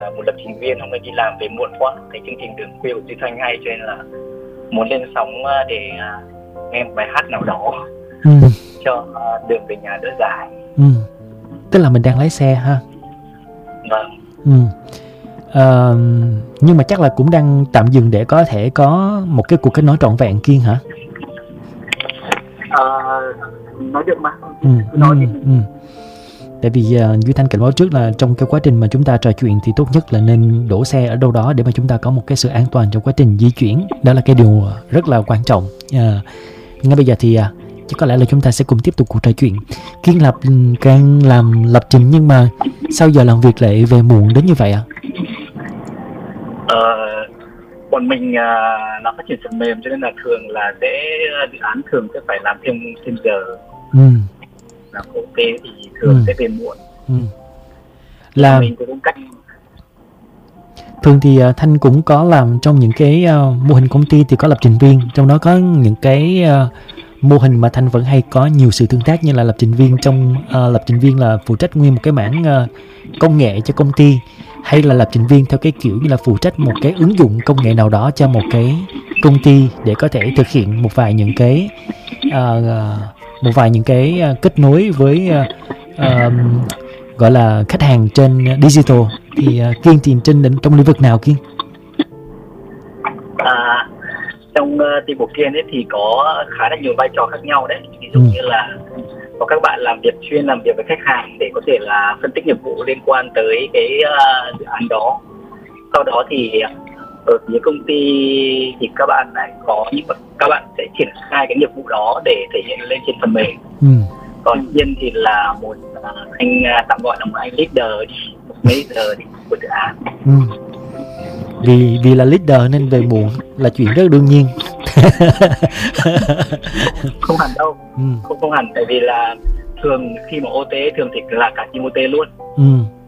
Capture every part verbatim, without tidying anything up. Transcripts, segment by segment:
một lập trình viên, hôm nay đi làm về muộn quá, thấy chương trình Đường Khuya của Duy Thanh hay cho nên là muốn lên sóng để nghe một bài hát nào đó ừ. cho đường về nhà đỡ dài. Ừ. Tức là mình đang lái xe ha. Vâng. Ừ. À, nhưng mà chắc là cũng đang tạm dừng để có thể có một cái cuộc kết nối trọn vẹn, Kiên hả? À, nói được mà. Ừ. Nói ừ. ừ. Tại vì uh, Duy Thanh cảnh báo trước là trong cái quá trình mà chúng ta trò chuyện thì tốt nhất là nên đổ xe ở đâu đó để mà chúng ta có một cái sự an toàn trong quá trình di chuyển. Đó là cái điều rất là quan trọng. Uh, ngay bây giờ thì uh, chắc có lẽ là chúng ta sẽ cùng tiếp tục cuộc trò chuyện. Kiên lập càng làm lập trình nhưng mà sao giờ làm việc lại về muộn đến như vậy ạ? À? Ờ, bọn mình uh, là phát triển phần mềm cho nên là thường là sẽ dự án thường sẽ phải làm thêm thêm giờ. Ừ. Làm ô tê thì thường ừ. sẽ về muộn. Ừ. Là mình cũng cách. Thường thì uh, Thanh cũng có làm trong những cái uh, mô hình công ty thì có lập trình viên, trong đó có những cái uh, mô hình mà Thanh vẫn hay có nhiều sự tương tác, như là lập trình viên trong uh, lập trình viên là phụ trách nguyên một cái mảng uh, công nghệ cho công ty, hay là lập trình viên theo cái kiểu như là phụ trách một cái ứng dụng công nghệ nào đó cho một cái công ty để có thể thực hiện một vài những cái uh, một vài những cái uh, kết nối với uh, uh, gọi là khách hàng trên digital. Thì uh, Kiên thì trên trong lĩnh vực nào, Kiên? À, trong uh, team của Kiên ấy thì có khá là nhiều vai trò khác nhau đấy. Ví dụ ừ. như là có các bạn làm việc chuyên làm việc với khách hàng để có thể là phân tích nghiệp vụ liên quan tới cái uh, dự án đó. Sau đó thì ở phía công ty thì các bạn lại có những các bạn sẽ triển khai cái nghiệp vụ đó để thể hiện lên trên phần mềm. Ừ. Còn Kiên thì là một uh, anh uh, tạm gọi là một anh leader đi, một leader đi của dự án. Ừ. Vì vì là leader nên về muộn là chuyện rất đương nhiên. Không hẳn đâu. Ừ. Không không hẳn, tại vì là thường khi mà ô tê thường thì là cả team ô tê luôn. Ừ.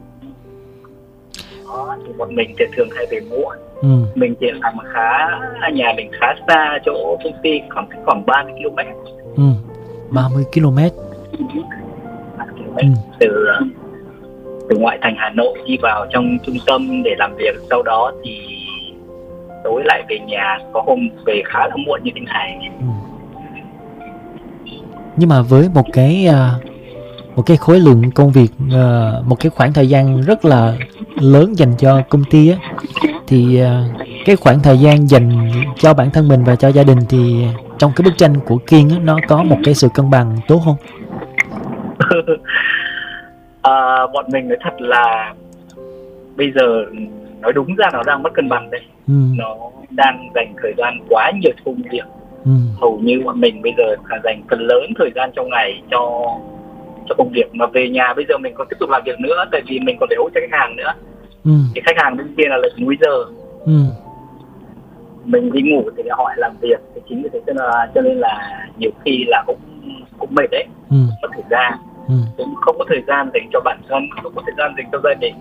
Đó, thì bọn mình thì thường hay về muộn. Ừ. Mình thì làm khá nhà mình khá xa chỗ công ty, khoảng khoảng ba mươi ki lô mét. Ừ. ba mươi ki lô mét. ba mươi ki lô mét. Ừ. Từ từ ngoại thành Hà Nội đi vào trong trung tâm để làm việc, sau đó thì tối lại về nhà, có hôm về khá là muộn như thế này. Ừ. Nhưng mà với một cái một cái khối lượng công việc, một cái khoảng thời gian rất là lớn dành cho công ty á, thì cái khoảng thời gian dành cho bản thân mình và cho gia đình thì trong cái bức tranh của Kiên á, nó có một cái sự cân bằng tốt không? À, bọn mình nói thật là bây giờ nói đúng ra nó đang mất cân bằng đây. Ừ. Nó đang dành thời gian quá nhiều cho công việc. Ừ. Hầu như bọn mình bây giờ phải dành phần lớn thời gian trong ngày cho cho công việc, mà về nhà bây giờ mình còn tiếp tục làm việc nữa, tại vì mình còn phải hỗ trợ khách hàng nữa. Ừ. Thì khách hàng bên kia là lệch múi giờ. Ừ. Mình đi ngủ thì họ lại làm việc, thì chính vì thế cho nên là, cho nên là nhiều khi là cũng cũng mệt đấy. Ừ. Mất thời gian. Ừ. Cũng không có thời gian dành cho bản thân, không có thời gian dành cho gia đình.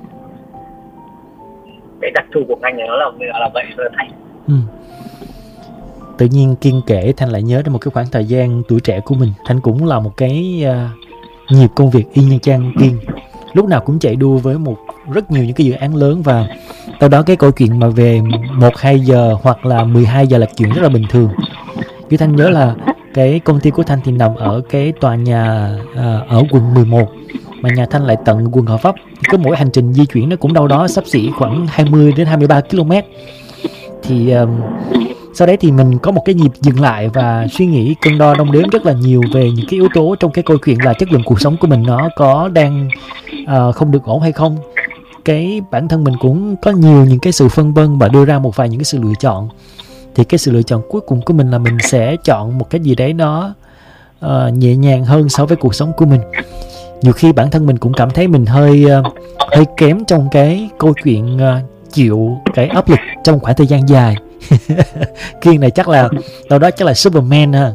Cái đặc thù của ngành này nó là là vậy rồi Thành. Ừ. Tự nhiên Kiên kể Thanh lại nhớ đến một cái khoảng thời gian tuổi trẻ của mình. Thanh cũng là một cái uh, nhịp công việc y như chang Kiên, lúc nào cũng chạy đua với một rất nhiều những cái dự án lớn, và sau đó cái câu chuyện mà về một hai giờ hoặc là mười hai giờ là chuyện rất là bình thường. Chứ Thanh nhớ là cái công ty của Thanh thì nằm ở cái tòa nhà uh, ở quận mười một, mà nhà Thanh lại tận quận Gò Vấp, thì cứ mỗi hành trình di chuyển nó cũng đâu đó xấp xỉ khoảng hai mươi đến hai mươi ba ki lô mét. Thì uh, sau đấy thì mình có một cái nhịp dừng lại và suy nghĩ, cân đo đong đếm rất là nhiều về những cái yếu tố trong cái câu chuyện là chất lượng cuộc sống của mình nó có đang uh, không được ổn hay không. Cái bản thân mình cũng có nhiều những cái sự phân vân và đưa ra một vài những cái sự lựa chọn. Thì cái sự lựa chọn cuối cùng của mình là mình sẽ chọn một cái gì đấy nó uh, nhẹ nhàng hơn so với cuộc sống của mình. Nhiều khi bản thân mình cũng cảm thấy mình hơi uh, hơi kém trong cái câu chuyện uh, chịu cái áp lực trong khoảng thời gian dài. Kiên này chắc là đâu đó chắc là Superman ha.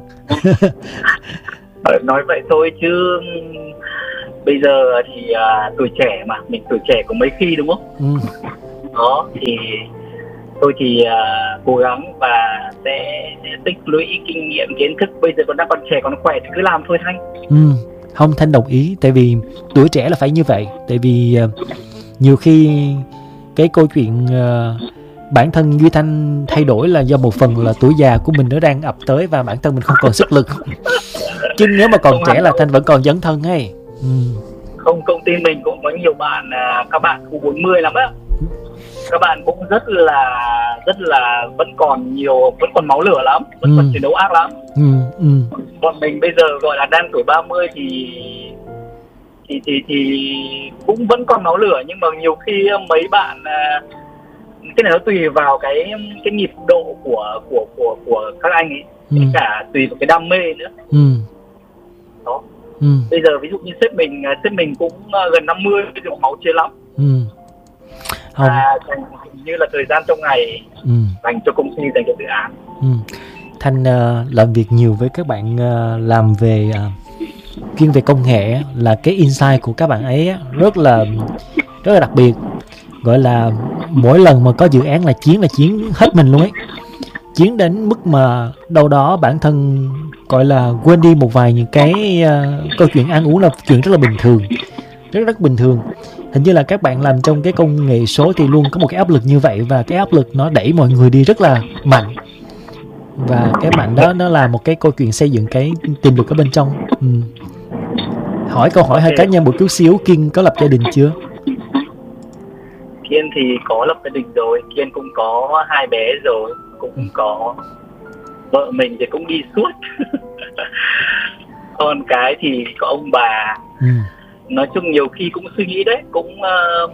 Nói vậy thôi chứ bây giờ thì uh, tuổi trẻ mà, mình tuổi trẻ có mấy khi đúng không? Ừ. Đó thì tôi thì uh, cố gắng và sẽ, sẽ tích lũy kinh nghiệm kiến thức. Bây giờ còn đang còn trẻ còn khỏe thì cứ làm thôi Thanh. Ừ. Không, Thanh đồng ý, tại vì tuổi trẻ là phải như vậy. Tại vì uh, nhiều khi cái câu chuyện uh, bản thân Duy Thanh thay đổi là do một phần là tuổi già của mình nó đang ập tới và bản thân mình không còn sức lực. Chứ nếu mà còn không trẻ là Thanh vẫn còn dấn thân hay. Ừ. Không, công ty mình cũng có nhiều bạn, các bạn cũng bốn mươi lắm á. Các bạn cũng rất là rất là vẫn còn nhiều, vẫn còn máu lửa lắm, vẫn ừ. còn chiến đấu ác lắm. Ừ. Ừ. Bọn mình bây giờ gọi là đang tuổi ba mươi thì thì thì thì cũng vẫn còn máu lửa, nhưng mà nhiều khi mấy bạn, cái này nó tùy vào cái cái nhịp độ của của của của các anh ấy, ừ. cả tùy vào cái đam mê nữa. Ừ. Đó. Ừ. Bây giờ ví dụ như sếp mình sếp mình cũng gần năm mươi, bây giờ máu chia lắm. Ừ. Và như là thời gian trong ngày ừ. dành cho công ty, dành cho dự án. Ừ. Thanh uh, làm việc nhiều với các bạn uh, làm về uh, chuyên về công nghệ, là cái insight của các bạn ấy rất là rất là đặc biệt, gọi là mỗi lần mà có dự án là chiến là chiến hết mình luôn ấy, chiến đến mức mà đâu đó bản thân gọi là quên đi một vài những cái uh, câu chuyện ăn uống là chuyện rất là bình thường, rất rất bình thường. Hình như là các bạn làm trong cái công nghệ số thì luôn có một cái áp lực như vậy, và cái áp lực nó đẩy mọi người đi rất là mạnh, và cái mạnh đó nó là một cái câu chuyện xây dựng cái tiềm lực ở bên trong. Ừ. Hỏi câu hỏi hơi cá nhân một chút xíu, Kiên có lập gia đình chưa? Kiên thì có lập gia đình rồi, Kiên cũng có hai bé rồi, cũng ừ. có vợ mình thì cũng đi suốt. Con cái thì có ông bà. Ừ. Nói chung nhiều khi cũng suy nghĩ đấy, cũng uh,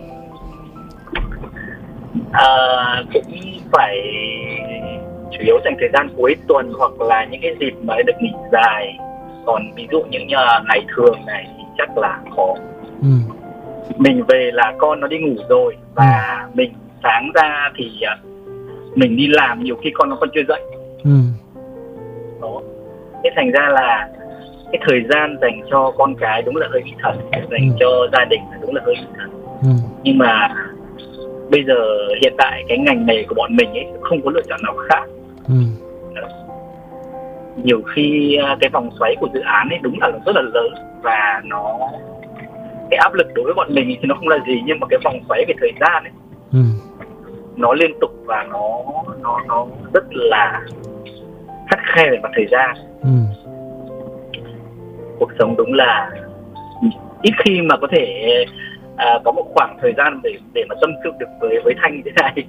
uh, cũng phải chủ yếu dành thời gian cuối tuần hoặc là những cái dịp mà được nghỉ dài. Còn ví dụ như ngày thường này thì chắc là khó. Ừ. Mình về là con nó đi ngủ rồi, và ừ. mình sáng ra thì uh, mình đi làm, nhiều khi con nó còn chưa dậy. Ừ. Đó. Thế thành ra là cái thời gian dành cho con cái đúng là hơi bị thật, dành ừ. cho gia đình là đúng là hơi bị thật. Ừ. Nhưng mà bây giờ hiện tại cái ngành nghề của bọn mình ấy không có lựa chọn nào khác. Ừ. Nhiều khi cái vòng xoáy của dự án ấy đúng là nó rất là lớn, và nó cái áp lực đối với bọn mình thì nó không là gì, nhưng mà cái vòng xoáy về thời gian ấy ừ. nó liên tục và nó nó nó rất là khắt khe về mặt thời gian. Ừ. Cuộc sống đúng là ít khi mà có thể à, có một khoảng thời gian để để mà tâm sự được với với Thanh như thế này.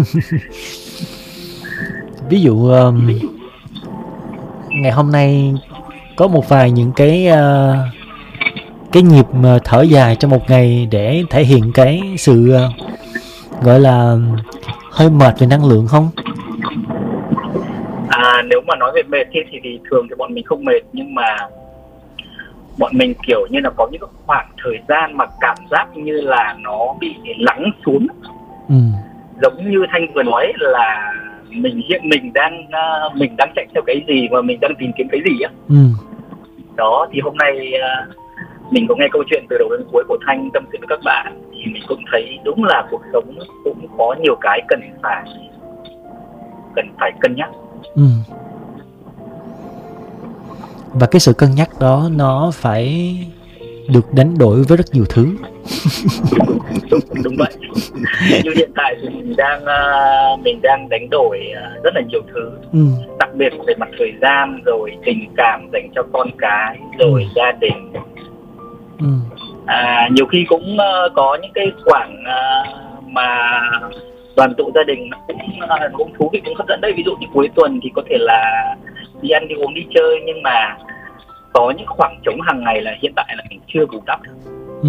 Ví dụ um, ngày hôm nay có một vài những cái uh, cái nhịp mà thở dài trong một ngày để thể hiện cái sự uh, gọi là hơi mệt về năng lượng không? À, nếu mà nói về mệt thì, thì thì thường thì bọn mình không mệt, nhưng mà bọn mình kiểu như là có những khoảng thời gian mà cảm giác như là nó bị lắng xuống. Ừ. Giống như Thanh vừa nói là mình hiện mình đang uh, mình đang chạy theo cái gì, mà mình đang tìm kiếm cái gì á. Ừ. Đó, thì hôm nay uh, mình có nghe câu chuyện từ đầu đến cuối của Thanh tâm sự với các bạn, thì mình cũng thấy đúng là cuộc sống cũng có nhiều cái cần phải cần phải cân nhắc. Ừ. Và cái sự cân nhắc đó nó phải được đánh đổi với rất nhiều thứ. đúng, đúng vậy. Như hiện tại thì mình đang uh, mình đang đánh đổi uh, rất là nhiều thứ. Ừ. Đặc biệt về mặt thời gian, rồi tình cảm dành cho con cái, rồi ừ. gia đình. Ừ. À, nhiều khi cũng uh, có những cái khoảng uh, mà đoàn tụ gia đình nó cũng, uh, cũng thú vị, cũng hấp dẫn đấy. Ví dụ như cuối tuần thì có thể là đi ăn, đi uống, đi chơi, nhưng mà có những khoảng trống hàng ngày là hiện tại là mình chưa bù đắp được. Ừ.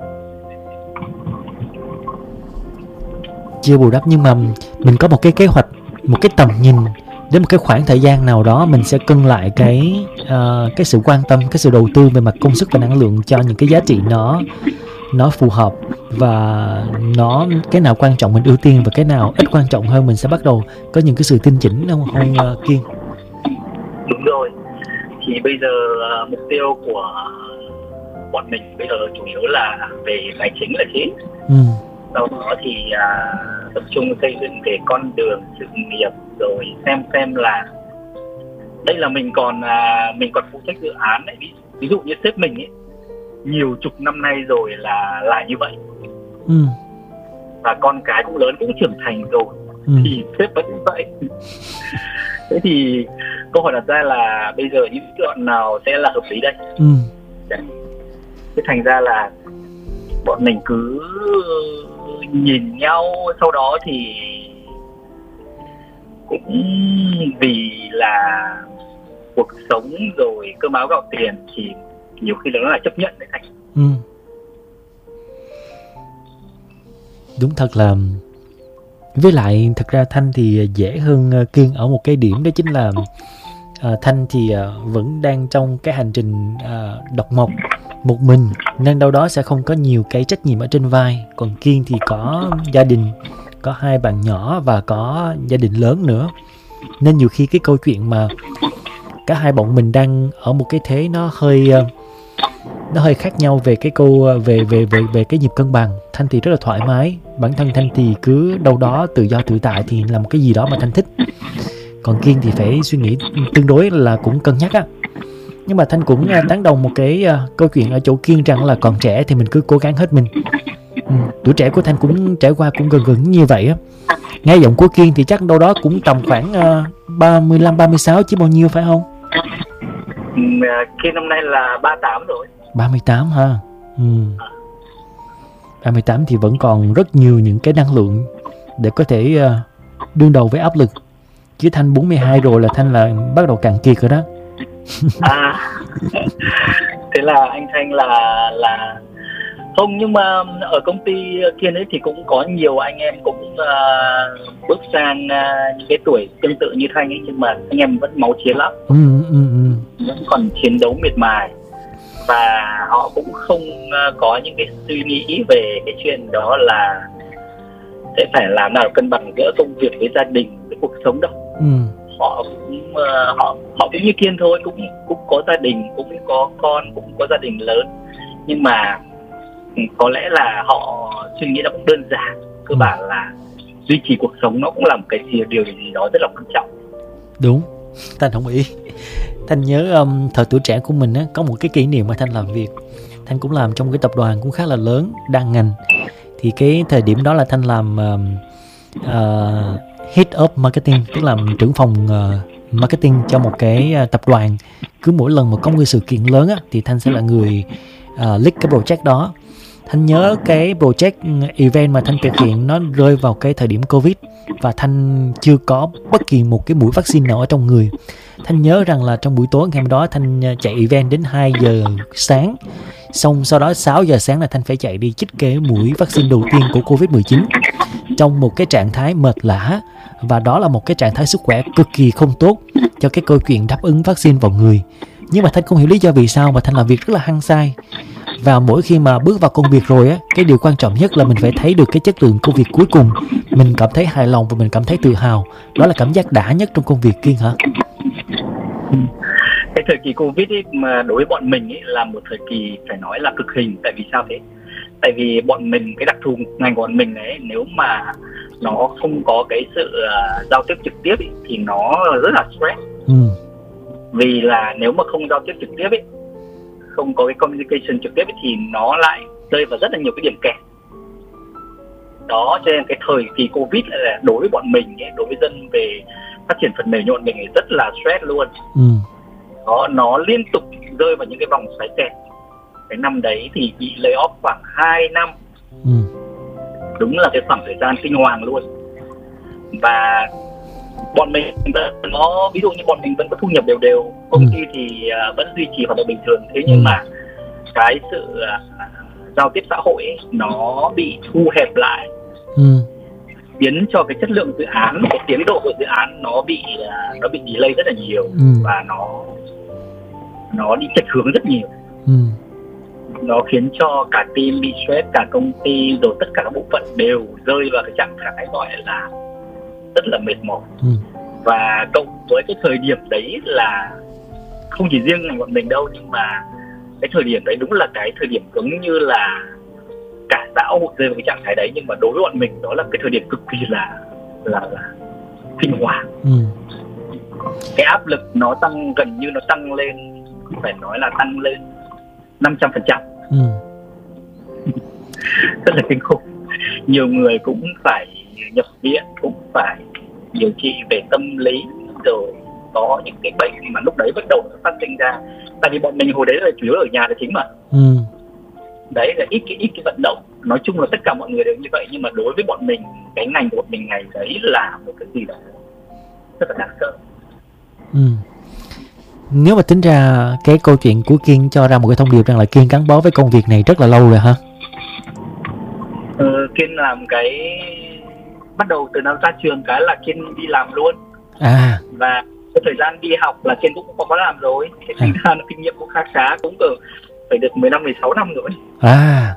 Chưa bù đắp, nhưng mà mình có một cái kế hoạch, một cái tầm nhìn đến một cái khoảng thời gian nào đó mình sẽ cân lại cái uh, cái sự quan tâm, cái sự đầu tư về mặt công sức và năng lượng cho những cái giá trị nó nó phù hợp, và nó cái nào quan trọng mình ưu tiên và cái nào ít quan trọng hơn mình sẽ bắt đầu có những cái sự tinh chỉnh, không không uh, Kiên? Đúng rồi. Thì bây giờ uh, mục tiêu của bọn mình bây giờ chủ yếu là về tài chính là chính. Ừ. Sau đó thì uh, tập trung xây dựng cái con đường sự nghiệp, rồi xem xem là đây là mình còn uh, mình còn phụ trách dự án đấy. Ví, ví dụ như sếp mình ấy, nhiều chục năm nay rồi là là như vậy. Ừ. và con cái cũng lớn, cũng trưởng thành rồi, ừ. thì sếp vẫn như vậy. Thế thì câu hỏi đặt ra là bây giờ những đoạn nào sẽ là hợp lý đây? Ừ. Thế thành ra là bọn mình cứ nhìn nhau, sau đó thì cũng vì là cuộc sống rồi cơm áo gạo tiền thì nhiều khi nó là chấp nhận đấy Thành. Ừ. Đúng thật là, với lại thật ra Thanh thì dễ hơn Kiên ở một cái điểm, đó chính là uh, Thanh thì uh, vẫn đang trong cái hành trình uh, độc mộc một mình, nên đâu đó sẽ không có nhiều cái trách nhiệm ở trên vai. Còn Kiên thì có gia đình, có hai bạn nhỏ và có gia đình lớn nữa, nên nhiều khi cái câu chuyện mà cả hai bọn mình đang ở một cái thế nó hơi uh, nó hơi khác nhau về cái câu về về về về cái nhịp cân bằng. Thanh thì rất là thoải mái, bản thân Thanh thì cứ đâu đó tự do tự tại thì làm cái gì đó mà Thanh thích. Còn Kiên thì phải suy nghĩ tương đối là cũng cân nhắc á. Nhưng mà Thanh cũng tán đồng một cái uh, câu chuyện ở chỗ Kiên rằng là còn trẻ thì mình cứ cố gắng hết mình. Ừ, tuổi trẻ của Thanh cũng trải qua cũng gần gần như vậy á. Nghe giọng của Kiên thì chắc đâu đó cũng tầm khoảng uh, ba mươi lăm ba mươi sáu chứ bao nhiêu phải không? Ừ, Kiên năm nay là ba mươi tám rồi. ba mươi tám ha. Ừ. ba mươi tám thì vẫn còn rất nhiều những cái năng lượng để có thể uh, đương đầu với áp lực. Chứ Thanh bốn mươi hai rồi là Thanh là bắt đầu cạn kiệt rồi đó. À, thế là anh Thanh là là không, nhưng mà ở công ty Kiên ấy thì cũng có nhiều anh em cũng uh, bước sang uh, những cái tuổi tương tự như Thanh ấy, nhưng mà anh em vẫn máu chiến lắm, ừ, ừ, ừ. vẫn còn chiến đấu miệt mài, và họ cũng không uh, có những cái suy nghĩ về cái chuyện đó là sẽ phải làm nào cân bằng giữa công việc với gia đình với cuộc sống đâu. Ừ. Họ cũng uh, họ họ cũng như Kiên thôi, cũng cũng có gia đình, cũng có con, cũng có gia đình lớn, nhưng mà có lẽ là họ suy nghĩ nó cũng đơn giản, cơ bản là duy trì cuộc sống nó cũng là một cái gì, điều gì đó rất là quan trọng. Đúng, Thanh đồng ý. Thanh nhớ um, thời tuổi trẻ của mình á, có một cái kỷ niệm mà Thanh làm việc. Thanh cũng làm trong cái tập đoàn cũng khá là lớn, đa ngành. Thì cái thời điểm đó là Thanh làm um, uh, Head of Marketing, tức là trưởng phòng uh, marketing cho một cái uh, tập đoàn. Cứ mỗi lần mà có một cái sự kiện lớn á, thì Thanh sẽ là người uh, lead cái project đó. Thanh nhớ cái project event mà Thanh thực hiện nó rơi vào cái thời điểm Covid, và Thanh chưa có bất kỳ một cái mũi vaccine nào ở trong người. Thanh nhớ rằng là trong buổi tối ngày hôm đó Thanh chạy event đến hai giờ sáng, xong sau đó sáu giờ sáng là Thanh phải chạy đi chích cái mũi vaccine đầu tiên của covid mười chín trong một cái trạng thái mệt lả, và đó là một cái trạng thái sức khỏe cực kỳ không tốt cho cái câu chuyện đáp ứng vaccine vào người. Nhưng mà Thanh không hiểu lý do vì sao mà Thanh làm việc rất là hăng say. Và mỗi khi mà bước vào công việc rồi á, cái điều quan trọng nhất là mình phải thấy được cái chất lượng công việc cuối cùng. Mình cảm thấy hài lòng và mình cảm thấy tự hào. Đó là cảm giác đã nhất trong công việc, Kiên hả? Cái thời kỳ Covid ấy, mà đối với bọn mình ấy, là một thời kỳ phải nói là cực hình. Tại vì sao thế? Tại vì bọn mình, cái đặc thù ngành của bọn mình ấy, nếu mà nó không có cái sự uh, giao tiếp trực tiếp ấy, thì nó rất là stress. Ừ. Vì là nếu mà không giao tiếp trực tiếp ấy, không có cái communication trực tiếp ấy, thì nó lại rơi vào rất là nhiều cái điểm kẹt. Đó, cho nên cái thời kỳ Covid là đối với bọn mình ấy, đối với dân về phát triển phần mềm như bọn mình ấy, rất là stress luôn. Ừ. Đó, nó liên tục rơi vào những cái vòng xoáy kẹt. Cái năm đấy thì bị lay off khoảng hai năm. Ừ. Đúng là cái khoảng thời gian kinh hoàng luôn. Và bọn mình nó, ví dụ như bọn mình vẫn có thu nhập đều đều, công ty thì uh, vẫn duy trì hoạt động bình thường, thế nhưng ừ. mà cái sự uh, giao tiếp xã hội ấy, nó bị thu hẹp lại, ừ. biến cho cái chất lượng dự án, cái tiến độ của dự án nó bị uh, nó bị delay rất là nhiều, ừ. và nó nó đi chệch hướng rất nhiều. Ừ. Nó khiến cho cả team bị stress, cả công ty rồi tất cả các bộ phận đều rơi vào cái trạng thái gọi là rất là mệt mỏi. Ừ. Và cộng với cái thời điểm đấy là không chỉ riêng ngành bọn mình đâu, nhưng mà cái thời điểm đấy đúng là cái thời điểm giống như là cả xã hội rơi vào cái trạng thái đấy, nhưng mà đối với bọn mình đó là cái thời điểm cực kỳ là là là kinh hoàng. Ừ. Cái áp lực nó tăng, gần như nó tăng lên, phải nói là tăng lên năm trăm phần trăm. Ừ. Rất là kinh khủng. nhiều người cũng phải nhập viện, cũng phải điều trị về tâm lý, rồi có những cái bệnh mà lúc đấy bắt đầu nó phát sinh ra. Tại vì bọn mình hồi đấy là chủ yếu ở nhà là chính mà. Ừ. Đấy là ít cái ít cái vận động. Nói chung là tất cả mọi người đều như vậy, nhưng mà đối với bọn mình, cái ngành của bọn mình ngày đấy là một cái gì đó rất là đáng sợ. Ừ. Nếu mà tính ra cái câu chuyện của Kiên cho ra một cái thông điệp rằng là Kiên gắn bó với công việc này rất là lâu rồi hả? Ừ, Kiên làm cái bắt đầu từ năm ra trường cái là Kiên đi làm luôn. À. Và cái thời gian đi học là Kiên cũng có có làm rồi. Cái thời gian à. kinh nghiệm cũng khá khá, cũng ở phải được mười năm mười sáu năm rồi. À.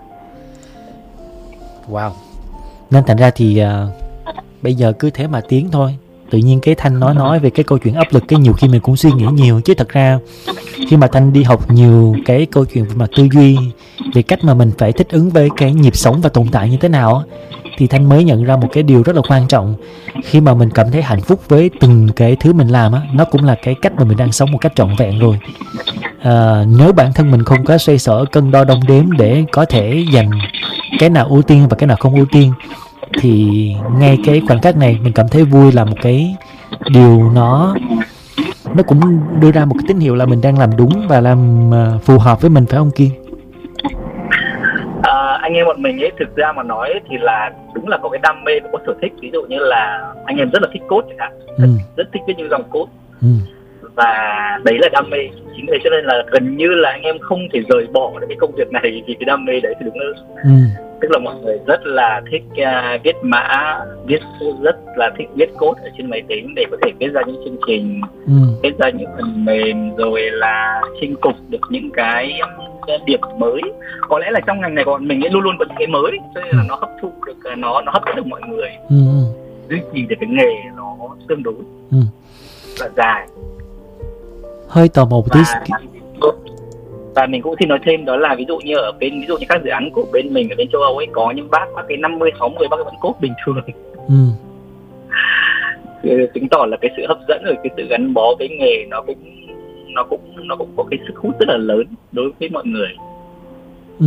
Wow. Nên thành ra thì uh, bây giờ cứ thế mà tiến thôi. Tự nhiên cái Thanh nói nói về cái câu chuyện áp lực, cái nhiều khi mình cũng suy nghĩ nhiều. Chứ thật ra khi mà Thanh đi học nhiều cái câu chuyện về mặt tư duy, về cách mà mình phải thích ứng với cái nhịp sống và tồn tại như thế nào, thì Thanh mới nhận ra một cái điều rất là quan trọng. Khi mà mình cảm thấy hạnh phúc với từng cái thứ mình làm á, nó cũng là cái cách mà mình đang sống một cách trọn vẹn rồi. À, nếu bản thân mình không có xoay sở cân đo đong đếm để có thể dành cái nào ưu tiên và cái nào không ưu tiên, thì ngay cái khoảnh khắc này mình cảm thấy vui là một cái điều nó nó cũng đưa ra một cái tín hiệu là mình đang làm đúng và làm uh, phù hợp với mình, phải không Kiên? À, anh em bọn mình ấy, thực ra mà nói thì là đúng là có cái đam mê và có sở thích. Ví dụ như là anh em rất là thích code chẳng hạn, ừ. rất, rất thích viết những dòng code, ừ. và đấy là đam mê. Chính vì thế cho nên là gần như là anh em không thể rời bỏ được cái công việc này, vì cái đam mê đấy thì đúng là ừ. tức là mọi người rất là thích uh, viết mã, viết rất là thích viết code ở trên máy tính để có thể viết ra những chương trình, ừ. viết ra những phần mềm, rồi là chinh phục được những cái điểm mới. Có lẽ là trong ngành này của bọn mình ấy luôn luôn có những cái mới, cho nên là nó hấp thụ được, nó nó hấp dẫn được mọi người, ừ. duy trì được cái nghề nó tương đối ừ. là dài. Hơi tò mò một tí. Và mình cũng xin nói thêm đó là ví dụ như ở bên ví dụ như các dự án của bên mình ở bên châu Âu ấy, có những bác bác cái năm mươi sáu mươi bác vẫn code bình thường. Ừ. Chứng tỏ là cái sự hấp dẫn rồi cái sự gắn bó với nghề nó cũng nó cũng nó cũng có cái sức hút rất là lớn đối với mọi người. Ừ.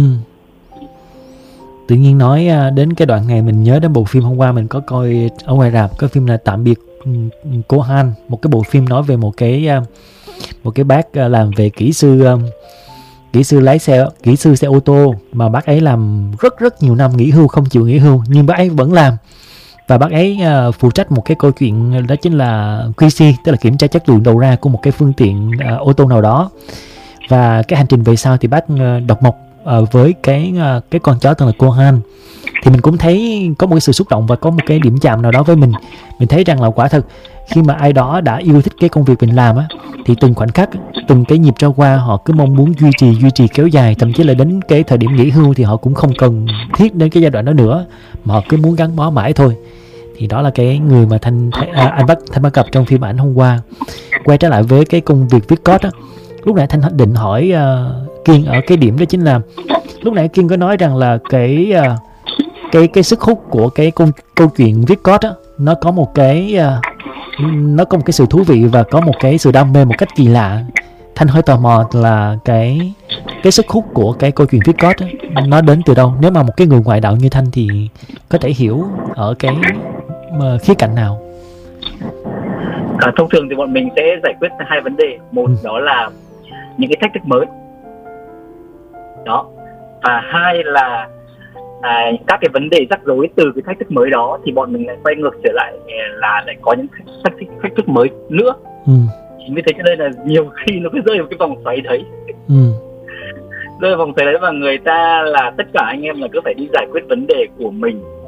Tự nhiên nói đến cái đoạn này mình nhớ đến bộ phim hôm qua mình có coi ở ngoài rạp, cái phim là Tạm biệt cô Han, một cái bộ phim nói về một cái một cái bác làm về kỹ sư kỹ sư lái xe, kỹ sư xe ô tô, mà bác ấy làm rất rất nhiều năm, nghỉ hưu không chịu nghỉ hưu nhưng bác ấy vẫn làm. Và bác ấy uh, phụ trách một cái câu chuyện đó chính là quy xê, tức là kiểm tra chất lượng đầu ra của một cái phương tiện uh, ô tô nào đó. Và cái hành trình về sau thì bác uh, độc mộc uh, với cái uh, cái con chó tên là cô Han. Thì mình cũng thấy có một cái sự xúc động và có một cái điểm chạm nào đó với mình. Mình thấy rằng là quả thật khi mà ai đó đã yêu thích cái công việc mình làm á, thì từng khoảnh khắc, từng cái nhịp trôi qua họ cứ mong muốn duy trì, duy trì kéo dài, thậm chí là đến cái thời điểm nghỉ hưu thì họ cũng không cần thiết đến cái giai đoạn đó nữa, mà họ cứ muốn gắn bó mãi thôi. Thì đó là cái người mà Thanh à, anh bắt Thanh bắt gặp trong phim ảnh hôm qua. Quay trở lại với cái công việc viết code á, lúc nãy Thanh định hỏi uh, Kiên ở cái điểm đó chính là lúc nãy Kiên có nói rằng là cái uh, cái cái sức hút của cái câu, câu chuyện viết code á, nó có một cái uh, nó có một cái sự thú vị và có một cái sự đam mê một cách kỳ lạ. Thanh hơi tò mò là cái cái sức hút của cái câu chuyện viết code á, nó đến từ đâu? Nếu mà một cái người ngoại đạo như Thanh thì có thể hiểu ở cái uh, khía cạnh nào? À, thông thường thì bọn mình sẽ giải quyết hai vấn đề. Một ừ. đó là những cái thách thức mới đó, và hai là à, các cái vấn đề rắc rối từ cái thách thức mới đó thì bọn mình lại quay ngược trở lại là lại có những thách thức, thách thức mới nữa. Ừ. Chính vì thế cho nên là nhiều khi nó cứ rơi vào cái vòng xoáy đấy. Ừ. Rơi vào vòng xoáy đấy và người ta là tất cả anh em là cứ phải đi giải quyết vấn đề của mình